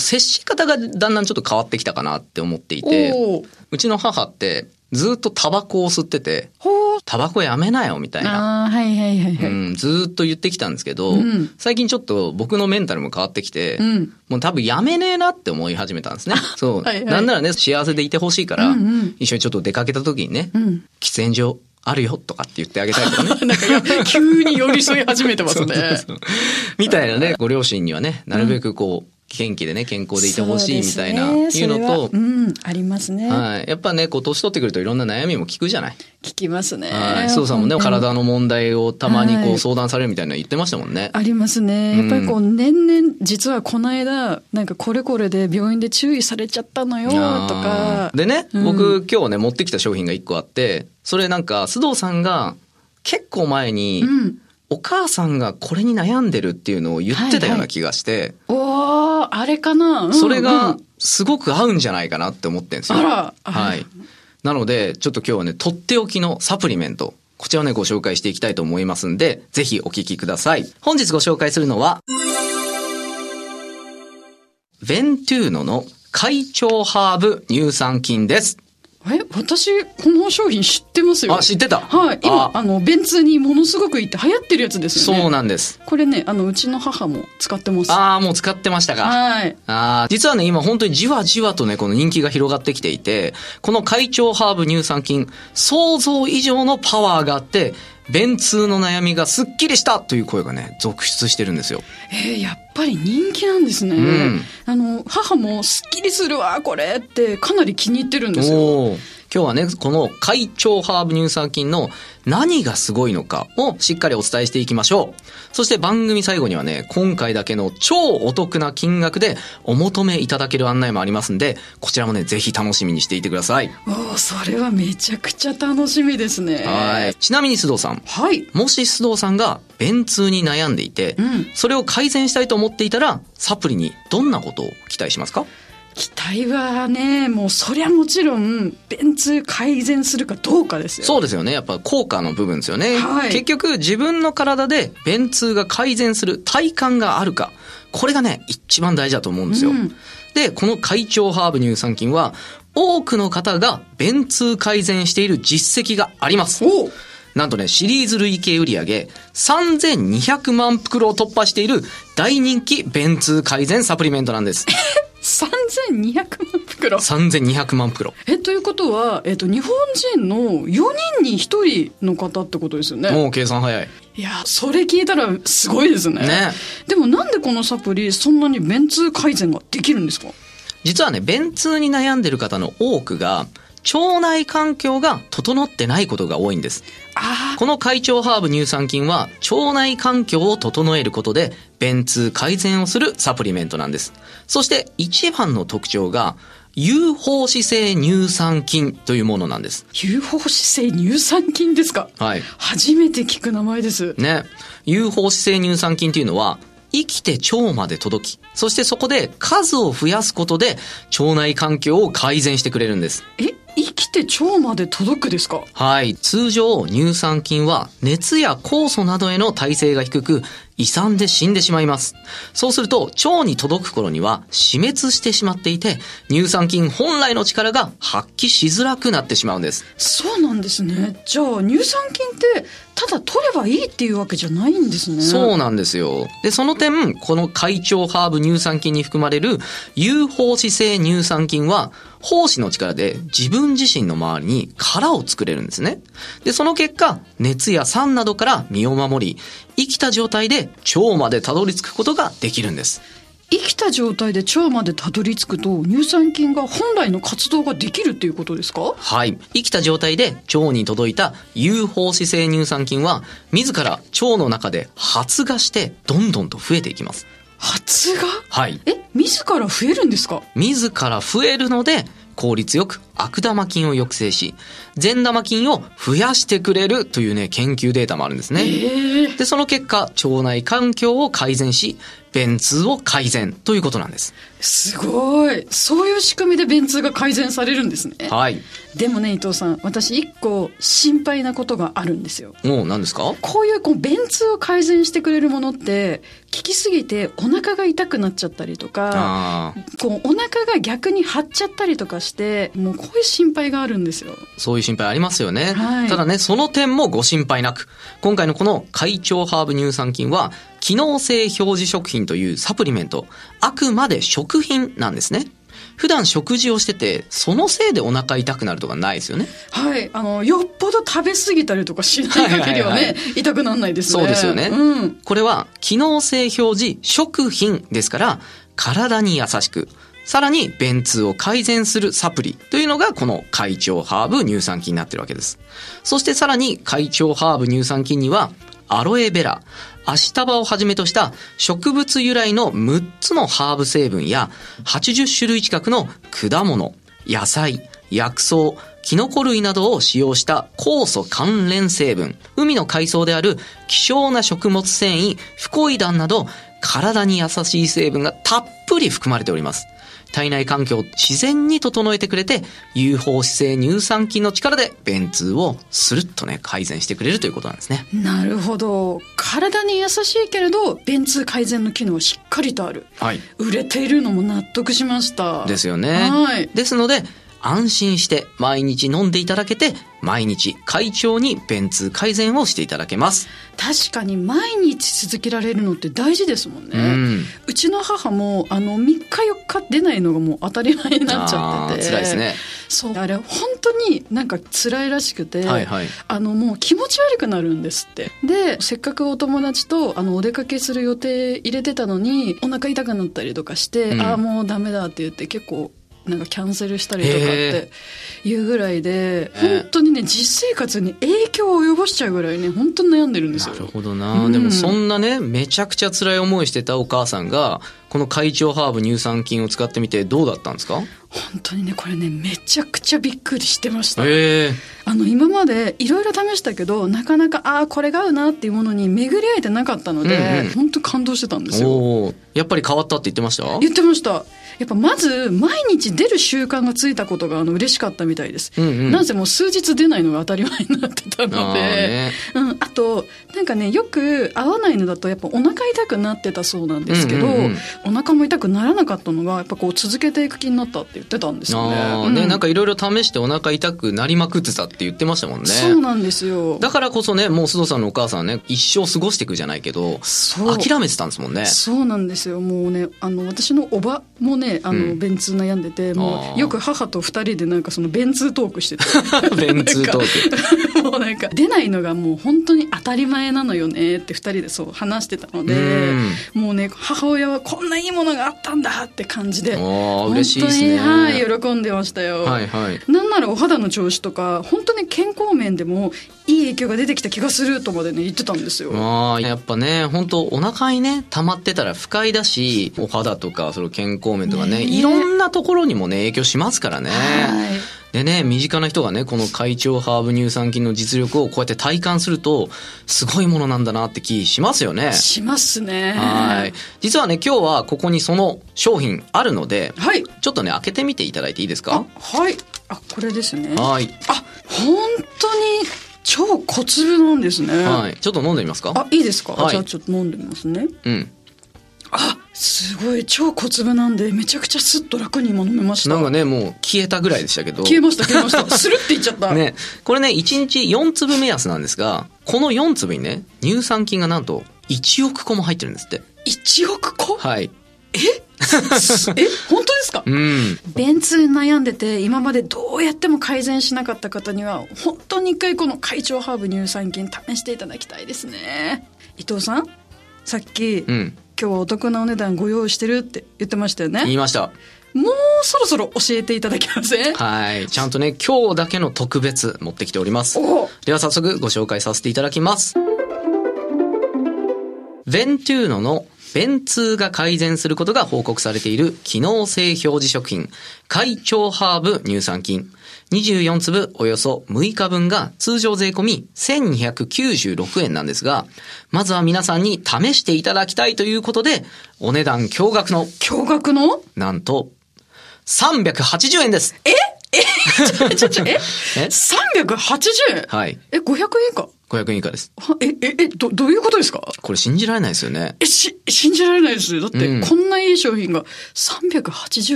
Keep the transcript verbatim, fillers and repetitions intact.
接し方がだんだんちょっと変わってきたかなって思っていて、うちの母ってずっとタバコを吸ってて、タバコやめなよみたいな、 あ、はいはいはいはい、 うん、ずっと言ってきたんですけど、うん、最近ちょっと僕のメンタルも変わってきて、うん、もう多分やめねえなって思い始めたんですね。そう、はいはい、なんならね幸せでいてほしいから、うんうん、一緒にちょっと出かけた時にね、うん、喫煙所あるよとかって言ってあげたいとかね。 なんか急に寄り添い始めてますね。 そうそうそうみたいなね、ご両親にはね、なるべくこう、うん元気でね健康でいてほしいみたいな、ね、いうのと、 うん、ありますね。 はい、やっぱねこう年取ってくるといろんな悩みも聞くじゃない。 聞きますね。 はい、須藤さんもね体の問題をたまにこう相談されるみたいなの言ってましたもんね。 ありますね。やっぱりこう年々実はこの間なんかこれこれで病院で注意されちゃったのよとかでね、うん、僕今日ね持ってきた商品がいっこあって、それなんか須藤さんが結構前に、うん、お母さんがこれに悩んでるっていうのを言ってたような気がして、はいはい、 おーあれかな、うんうん、 それがすごく合うんじゃないかなって思ってるんですよ。 あら、 はい。なのでちょっと今日はねとっておきのサプリメント、こちらをねご紹介していきたいと思いますんで、ぜひお聞きください。本日ご紹介するのはベントゥーノの快腸ハーブ乳酸菌です。 え、私この商品知ってますよ。 あ、知ってた。 はい、今あの便通にものすごくいいって流行ってるやつですよね。 そうなんです。 これね、あのうちの母も使ってます。 ああ、もう使ってましたか。 はい。 ああ、実はね今本当にじわじわとねこの人気が広がってきていて、この快腸ハーブ乳酸菌想像以上のパワーがあって便通の悩みがすっきりしたという声がね続出してるんですよ。 えー、やっぱり人気なんですね。うん、あの母もすっきりするわこれってかなり気に入ってるんですよ。 今日はねこの快腸ハーブ乳酸菌の何がすごいのかをしっかりお伝えしていきましょう。そして番組最後にはね今回だけの超お得な金額でお求めいただける案内もありますんで、こちらもねぜひ楽しみにしていてください。 おー、それはめちゃくちゃ楽しみですね。 はい。ちなみに須藤さん、 はい、 もし須藤さんが便通に悩んでいて、うん、それを改善したいと思っていたらサプリにどんなことを期待しますか？ 期待はね、もうそりゃもちろん便通改善するかどうかですよ。 そうですよね。やっぱ効果の部分ですよね、はい、結局自分の体で便通が改善する体感があるか、これがね一番大事だと思うんですよ、うん、でこの快腸ハーブ乳酸菌は多くの方が便通改善している実績があります。 おなんとねシリーズ累計売上さんぜんにひゃくまん袋を突破している大人気便通改善サプリメントなんです。 さんぜんにひゃくまん袋。 さんぜんにひゃくまん袋。 え、ということは、えっと、日本人のよにんにひとりの方ってことですよね。 もう計算早い。 いや、それ聞いたらすごいですね。 ね。 でもなんでこのサプリ、そんなに便通改善ができるんですか？ 実はね、便通に悩んでる方の多くが、腸内環境が整ってないことが多いんです。 あこの快腸ハーブ乳酸菌は腸内環境を整えることで便通改善をするサプリメントなんです。そして一番の特徴が有胞子性乳酸菌というものなんです。 有胞子性乳酸菌ですか？ はい。 初めて聞く名前です。 ね。有胞子性乳酸菌というのは生きて腸まで届き、そしてそこで数を増やすことで腸内環境を改善してくれるんです。 え、生きて腸まで届くですか？ はい。通常乳酸菌は熱や酵素などへの耐性が低く胃酸で死んでしまいます。そうすると腸に届く頃には死滅してしまっていて、乳酸菌本来の力が発揮しづらくなってしまうんです。 そうなんですね。じゃあ乳酸菌ってただ取ればいいっていうわけじゃないんですね。 そうなんですよ。で、その点、この快腸ハーブ乳酸菌に含まれる有胞子性乳酸菌は胞子の力で自分自身の周りに殻を作れるんですね。で、その結果、熱や酸などから身を守り、生きた状態で腸までたどり着くことができるんです。 生きた状態で腸までたどり着くと乳酸菌が本来の活動ができるっていうことですか？ はい。生きた状態で腸に届いた有胞子性乳酸菌は自ら腸の中で発芽してどんどんと増えていきます。 発芽？ はい。 え、自ら増えるんですか？ 自ら増えるので効率よく悪玉菌を抑制し、善玉菌を増やしてくれるというね、研究データもあるんですね。で、その結果、腸内環境を改善し、便通を改善ということなんです。 すごい。そういう仕組みで便通が改善されるんですね。 はい。 でもね、伊藤さん、私一個心配なことがあるんですよ。 お、何ですか？ こういうこう便通を改善してくれるものって効きすぎてお腹が痛くなっちゃったりとか、こうお腹が逆に張っちゃったりとかして、もうこういう心配があるんですよ。 そういう心配ありますよね。 はい、 ただね、その点もご心配なく、今回のこの快腸ハーブ乳酸菌は機能性表示食品というサプリメント、あくまで食品なんですね。普段食事をしてて、そのせいでお腹痛くなるとかないですよね。 はい。あの、よっぽど食べ過ぎたりとかしない限りはね、はいはいはい、痛くならないですね。 そうですよね。うん。これは、機能性表示食品ですから、体に優しく、さらに便通を改善するサプリというのがこの快腸ハーブ乳酸菌になってるわけです。そしてさらに快腸ハーブ乳酸菌には、アロエベラ、アシタバをはじめとした植物由来のむっつのハーブ成分やはちじゅっしゅるい近くの果物、野菜、薬草、キノコ類などを使用した酵素関連成分、海の海藻である希少な食物繊維、フコイダンなど体に優しい成分がたっぷり含まれております。体内環境を自然に整えてくれて、有胞子性乳酸菌の力で便通をスルッとね改善してくれるということなんですね。 なるほど。体に優しいけれど便通改善の機能しっかりとある。 はい。 売れているのも納得しました。 ですよね。 はい。 ですので安心して毎日飲んでいただけて、毎日快調に便通改善をしていただけます。 確かに毎日続けられるのって大事ですもんね。うん、うちの母もあのみっかよっか出ないのがもう当たり前になっちゃってて、 辛いですね。 そう、あれ本当になんか辛いらしくて、 はいはい、 あのもう気持ち悪くなるんですって。で、せっかくお友達とあのお出かけする予定入れてたのにお腹痛くなったりとかして、うん、ああもうダメだって言って結構なんかキャンセルしたりとかっていうぐらいで、本当にね実生活に影響を及ぼしちゃうぐらいね本当に悩んでるんですよ。 なるほどな、うん、でもそんなねめちゃくちゃ辛い思いしてたお母さんがこの快腸ハーブ乳酸菌を使ってみてどうだったんですか？ 本当にねこれねめちゃくちゃびっくりしてました。 へー。 あの今までいろいろ試したけどなかなかああこれが合うなっていうものに巡り合えてなかったので、うんうん、本当感動してたんですよ。 おー、やっぱり変わったって言ってました？ 言ってました。やっぱまず毎日出る習慣がついたことがあの嬉しかったみたいです、うんうん、なんせもう数日出ないのが当たり前になってたので、ね、うん、あとなんかねよく合わないのだとやっぱお腹痛くなってたそうなんですけど、うんうんうん、お腹も痛くならなかったのがやっぱこう続けていく気になったって言ってたんですよね。 あ、うん、ね、なんかいろいろ試してお腹痛くなりまくってたって言ってましたもんね。 そうなんですよ。 だからこそねもう須藤さんのお母さんね一生過ごしていくじゃないけど諦めてたんですもんね。 そうなんですよ。もうねあの私のおばもねあの、うん、便通悩んでてもうよく母と二人でなんかその便通トークしてて便通トークもうなんか出ないのがもう本当に当たり前なのよねって二人でそう話してたので、うもうね母親はこんないいものがあったんだって感じで嬉しいですね。 本当に、はい、喜んでましたよ、 はいはい、 なんならお肌の調子とか本当に健康面でもいい影響が出てきた気がするとまでね言ってたんですよ。 あ、やっぱね本当お腹にね溜まってたら不快だしお肌とかその健康面とかね、ね、いろんなところにもね影響しますからね。はい。でね、身近な人がねこの快腸ハーブ乳酸菌の実力をこうやって体感するとすごいものなんだなって気しますよね。 しますね。 はい。実はね今日はここにその商品あるので、はい、ちょっとね開けてみていただいていいですか？ あ、はい。あ、これですね。 はい。 あ、本当に超小粒なんですね。 はい。ちょっと飲んでみますか？ あ、いいですか？ はい、 じゃあちょっと飲んでみますね。 うん。 あ、すごい超小粒なんでめちゃくちゃスッと楽に今飲めました。 なんかねもう消えたぐらいでしたけど。 消えました消えました。スルっていっちゃった。 ね、これねいちにちよんつぶ目安なんですが、このよんつぶにね乳酸菌がなんといちおくこも入ってるんですって。 いちおくこ？ はい。 え？え、本当ですか？ うん。 便通に悩んでて今までどうやっても改善しなかった方には本当に一回この快腸ハーブ乳酸菌試していただきたいですね。伊藤さん、さっき、うん、今日はお得なお値段ご用意してるって言ってましたよね。 言いました。 もうそろそろ教えていただけません？ はい。ちゃんとね今日だけの特別持ってきております。では早速ご紹介させていただきます。ヴェントゥーノの便通が改善することが報告されている機能性表示食品、快腸ハーブ乳酸菌。にじゅうよんつぶおよそむいかぶんが通常税込みせんにひゃくきゅうじゅうろくえんなんですが、まずは皆さんに試していただきたいということで、お値段驚愕の、 驚愕のなんと、さんびゃくはちじゅうえんです。 ええちょちょちょ、ええ ?さんびゃくはちじゅうえん? はい。 え、ごひゃくえん以下？ ごひゃくえん以下です。 え、え、え、ど、どういうことですか？ これ信じられないですよね。 え、し、信じられないです。だって、こんないい商品がさんびゃくはちじゅうえん